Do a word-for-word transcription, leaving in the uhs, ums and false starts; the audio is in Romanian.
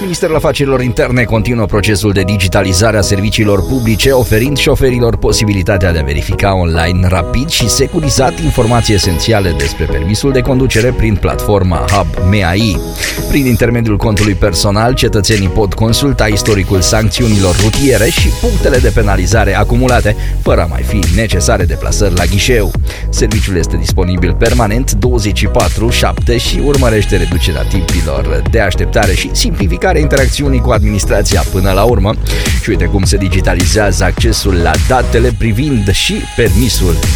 Ministerul Afacerilor Interne continuă procesul de digitalizare a serviciilor publice, oferind șoferilor posibilitatea de a verifica online rapid și securizat informații esențiale despre permisul de conducere prin platforma Hub M A I. Prin intermediul contului personal, cetățenii pot consulta istoricul sancțiunilor rutiere și punctele de penalizare acumulate, fără a mai fi necesare deplasări la ghișeu. Serviciul este disponibil permanent douăzeci și patru șapte și urmărește reducerea timpilor de așteptare și simplificarea interacțiunii cu administrația până la urmă. Și uite cum se digitalizează accesul la datele privind și permisul